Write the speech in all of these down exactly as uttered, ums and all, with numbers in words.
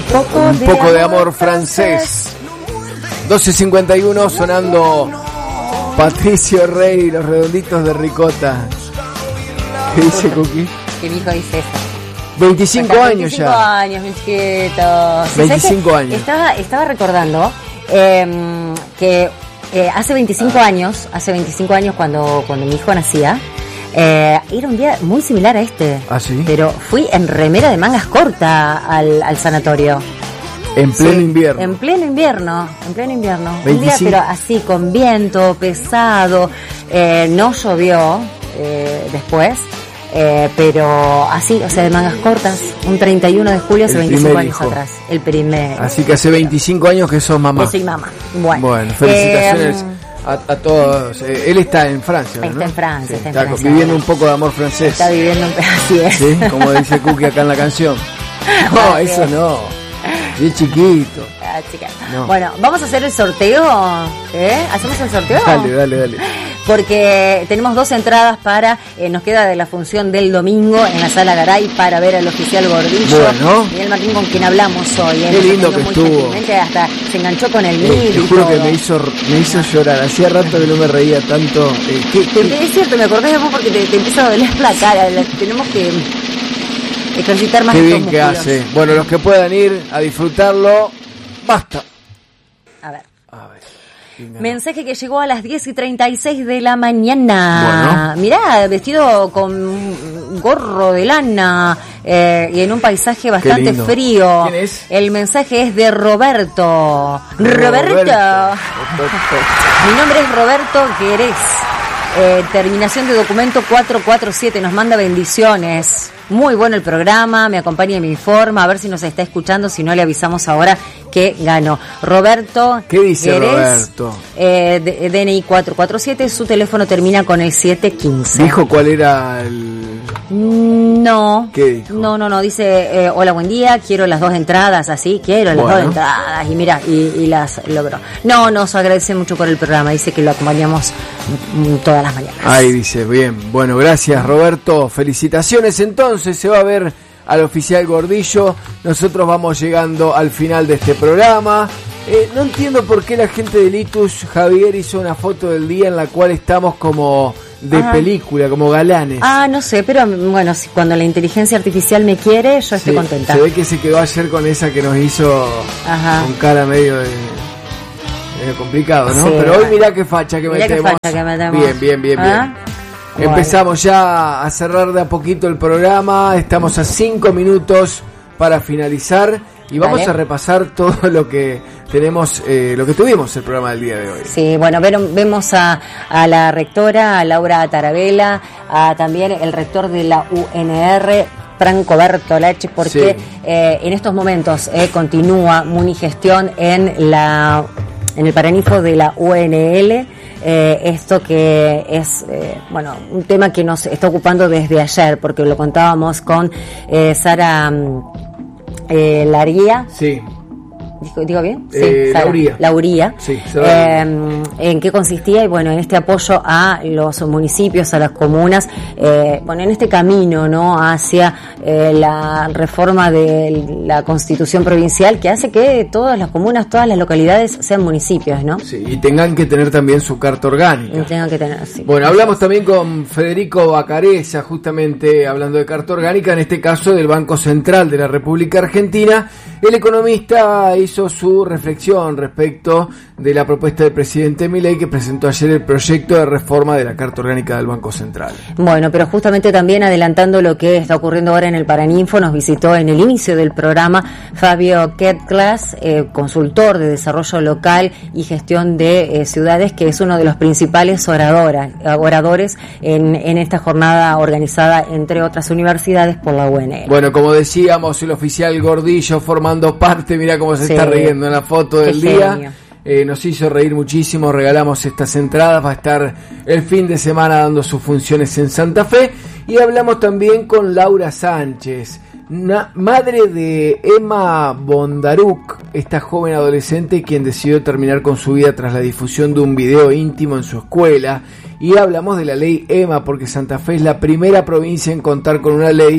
poco, un de, poco amor de amor francés. doce cincuenta y uno sonando Patricio Rey, Los Redonditos de Ricota. ¿Qué dice Cookie? Que mi hijo dice eso. veinticinco años veinticinco ya. años, mi chiquito. Sí, veinticinco ¿sabes qué? años. Estaba, estaba recordando eh, que eh, hace veinticinco años, hace veinticinco años cuando, cuando mi hijo nacía, eh, era un día muy similar a este. ¿Ah, sí? Pero fui en remera de mangas corta al, al sanatorio. En pleno Sí, invierno. En pleno invierno, en pleno invierno. veinticinco. Un día, pero así, con viento, pesado. Eh, no llovió eh, después, eh, pero así, o sea, de mangas cortas. Un treinta y uno de julio hace El veinticinco primer años hijo. atrás. El primer. Así que hace veinticinco años que sos mamá. Que soy mamá. Bueno, Bueno, felicitaciones eh, a, a todos. Eh, él está en Francia, ¿no? Está en Francia, Sí, está en está Francia. viviendo un poco de amor francés. Está viviendo un así es. ¿Sí? Como dice Cookie acá en la canción. No, Así eso es. no. Bien chiquito. Ah, chica. No. Bueno, vamos a hacer el sorteo. ¿Eh? ¿Hacemos el sorteo? Dale, dale, dale. Porque tenemos dos entradas para, eh, nos queda de la función del domingo en la Sala Garay para ver al oficial Gordillo. Bueno. Miguel Martín, con quien hablamos hoy. ¿eh? Qué Nos lindo atendió que muy estuvo. gentilmente, hasta se enganchó con el Eh, mil te y juro todo. que me hizo, me hizo llorar. Hacía rato que no me reía tanto. Eh, ¿qué, qué- Te- Es cierto, me acordé de vos porque te, te empieza a doler la cara. la- tenemos que ejercitar más qué estos bien que músculos. hace. Bueno, los que puedan ir a disfrutarlo, basta. A ver. A ver. venga. Mensaje que llegó a las diez y treinta y seis de la mañana. Bueno. Mirá, vestido con gorro de lana eh, y en un paisaje bastante lindo. frío. ¿Quién es? El mensaje es de Roberto. Roberto. Roberto. Mi nombre es Roberto Querés. Eh, terminación de documento cuatro cuatro siete. Nos manda bendiciones. Muy bueno el programa, me acompaña y me informa, a ver si nos está escuchando, si no le avisamos ahora que ganó. Roberto. ¿Qué dice Querés, Roberto? Eh, D- D N I cuatro cuatro siete, su teléfono termina con el siete quince. ¿Dijo cuál era el...? No. ¿Qué dijo? No, no, no, dice, eh, hola, buen día, quiero las dos entradas, así, quiero las Bueno. dos entradas, y mira, y, y las logró. No, nos agradece mucho por el programa, dice que lo acompañamos mm, todas las mañanas. Ahí dice, bien. Bueno, gracias Roberto. Felicitaciones entonces. Se va a ver al oficial Gordillo. Nosotros vamos llegando al final de este programa. Eh, no entiendo por qué la gente de Litus, Javier, hizo una foto del día en la cual estamos como de Ajá. película, como galanes. Ah, no sé, pero bueno, si cuando la inteligencia artificial me quiere, yo estoy Sí, contenta. se ve que se quedó ayer con esa que nos hizo Ajá. con cara medio de... medio complicado, ¿no? Sí. Pero hoy mirá qué facha que Mirá qué metemos. facha que metemos. Bien, bien, bien, bien. ¿Ah? Bueno. Empezamos ya a cerrar de a poquito el programa. Estamos a cinco minutos para finalizar y vamos Dale. a repasar todo lo que tenemos, eh, lo que tuvimos el programa del día de hoy. Sí, bueno, ver- vemos a, a la rectora, a Laura Tarabella, a también el rector de la U N R, Franco Bertolacci, porque Sí. eh, en estos momentos eh, continúa Munigestión en la en el Paraninfo de la U N L. Eh, esto que es, eh, bueno, un tema que nos está ocupando desde ayer, porque lo contábamos con eh, Sara mm, eh, Laría. Sí, ¿Digo, digo bien? Eh, Sara. Lauría. Lauría. Sí, Sara Eh, ¿En qué consistía? Y bueno, en este apoyo a los municipios, a las comunas, eh, bueno, en este camino, ¿no? Hacia eh, la reforma de la Constitución provincial que hace que todas las comunas, todas las localidades sean municipios, ¿no? sí, y tengan que tener también su carta orgánica. Y tengan que tener así. Bueno, hablamos también con Federico Bacareza, justamente hablando de carta orgánica, en este caso del Banco Central de la República Argentina. El economista hizo su reflexión respecto de la propuesta del presidente Milei, que presentó ayer el proyecto de reforma de la carta orgánica del Banco Central. Bueno, pero justamente también adelantando lo que está ocurriendo ahora en el Paraninfo, nos visitó en el inicio del programa Fabio Ketglas, eh, consultor de desarrollo local y gestión de eh, ciudades, que es uno de los principales oradora, oradores en, en esta jornada organizada, entre otras universidades, por la U N L. Bueno, como decíamos, el oficial Gordillo formando parte, mira cómo se Sí. está riendo en la foto Qué del día. genio. Eh, nos hizo reír muchísimo, regalamos estas entradas, va a estar el fin de semana dando sus funciones en Santa Fe. Y hablamos también con Laura Sánchez, na- madre de Emma Bondaruk, esta joven adolescente quien decidió terminar con su vida tras la difusión de un video íntimo en su escuela. Y hablamos de la ley Emma, porque Santa Fe es la primera provincia en contar con una ley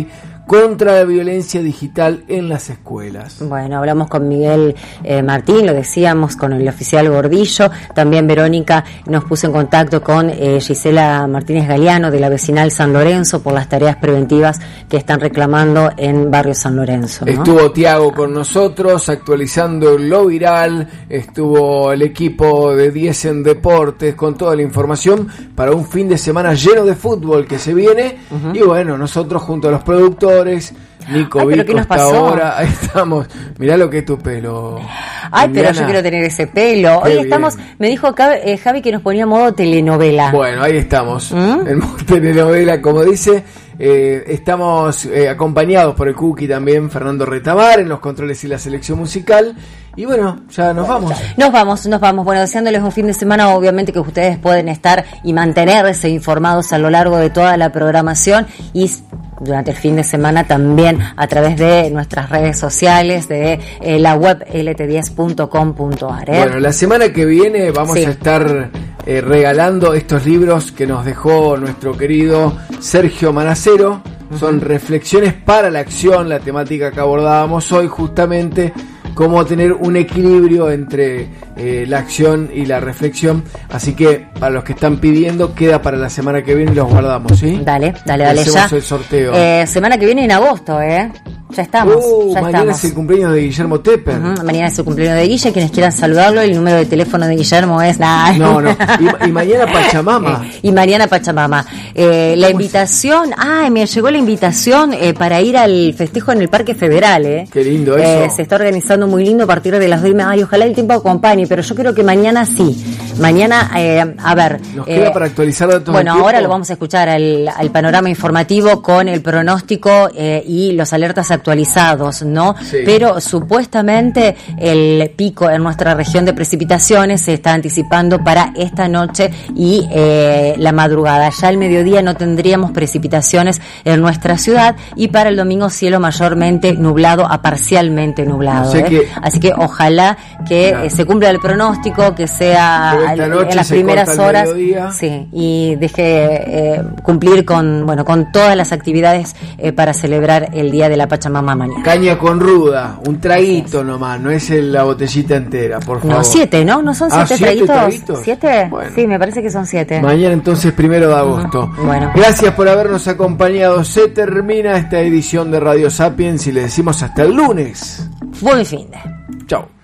contra la violencia digital en las escuelas. Bueno, hablamos con Miguel eh, Martín, lo decíamos, con el oficial Gordillo. También Verónica nos puso en contacto con eh, Gisela Martínez Galeano de la vecinal San Lorenzo por las tareas preventivas que están reclamando en barrio San Lorenzo, ¿no? Estuvo Tiago con nosotros actualizando lo viral, estuvo el equipo de diez en Deportes con toda la información para un fin de semana lleno de fútbol que se viene. Uh-huh. Y bueno, nosotros junto a los productores, Nico Ay, Vico hasta ahora, ahí estamos. Mirá lo que es tu pelo. Ay, Indiana. Pero yo quiero tener ese pelo. Qué Hoy estamos, bien. Me dijo eh, Javi que nos ponía modo telenovela. Bueno, ahí estamos. ¿Mm? En modo telenovela, como dice. Eh, estamos eh, acompañados por el Cookie también, Fernando Retamar, en los controles y la selección musical. Y bueno, ya nos vamos. Nos vamos, nos vamos. Bueno, deseándoles un fin de semana, obviamente que ustedes pueden estar y mantenerse informados a lo largo de toda la programación y durante el fin de semana también a través de nuestras redes sociales, de eh, la web L T diez punto com punto a r. ¿eh? Bueno, la semana que viene vamos sí. a estar eh, regalando estos libros que nos dejó nuestro querido Sergio Manacero. Uh-huh. Son reflexiones para la acción, la temática que abordábamos hoy justamente, cómo tener un equilibrio entre eh, la acción y la reflexión. Así que para los que están pidiendo, queda para la semana que viene y los guardamos, ¿sí? Dale, dale, dale. Hacemos ya el sorteo. Eh, semana que viene en agosto, ¿eh? Ya estamos. Uh, ya mañana estamos. es el cumpleaños de Guillermo Tepper. Uh-huh. Mañana es el cumpleaños de Guille. Quienes quieran saludarlo, el número de teléfono de Guillermo es... Nah. No, no. Y, y mañana Pachamama. Eh, y mañana Pachamama. Eh, la invitación... Ah, me llegó la invitación eh, para ir al festejo en el Parque Federal, ¿eh? Qué lindo eso. Eh, se está organizando muy lindo a partir de las dos. Ay, ojalá el tiempo acompañe, pero yo creo que mañana sí. Mañana, eh, a ver... Nos queda eh, para actualizar datos. Bueno, ahora lo vamos a escuchar al, al panorama informativo con el pronóstico eh, y los alertas actualizados, ¿no? Sí. Pero supuestamente el pico en nuestra región de precipitaciones se está anticipando para esta noche y eh, la madrugada. Ya al mediodía no tendríamos precipitaciones en nuestra ciudad y para el domingo cielo mayormente nublado a parcialmente nublado. O sea ¿eh? que, Así que ojalá que eh, se cumpla el pronóstico, que sea al, en las primeras horas, sí, y deje eh, cumplir con bueno con todas las actividades eh, para celebrar el Día de la Pachamama mañana. Caña con ruda, un traguito nomás, no es la botellita entera, por favor. No, siete, ¿no? ¿No son siete, ah, ¿siete traguitos? traguitos? ¿Siete? Bueno. Sí, me parece que son siete. Mañana entonces, primero de agosto. Uh-huh. Bueno. Gracias por habernos acompañado. Se termina esta edición de Radio Sapiens y le decimos hasta el lunes. Buen fin de. Chao.